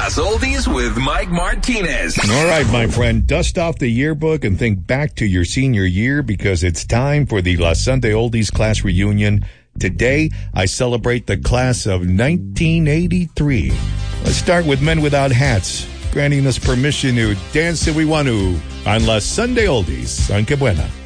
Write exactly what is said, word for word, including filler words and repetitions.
Las Oldies with Mike Martinez. All right, my friend, dust off the yearbook and think back to your senior year because it's time for the La Sunday Oldies class reunion. Today, I celebrate the class of nineteen eighty-three. Let's start with Men Without Hats, granting us permission to dance if we want to on La Sunday Oldies on Que Buena.